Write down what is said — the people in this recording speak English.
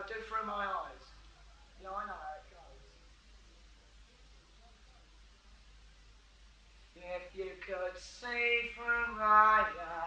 do through my eyes. Yeah, I know how it goes. If you could see through my